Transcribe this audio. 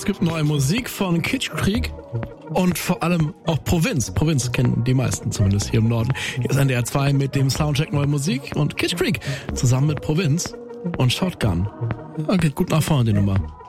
gibt neue Musik von Kitschkrieg und vor allem auch Provinz. Provinz kennen die meisten, zumindest hier im Norden. Hier ist NDR 2 mit dem Soundcheck neue Musik und Kitschkrieg zusammen mit Provinz und Shotgun. Okay, gut nach vorne die Nummer.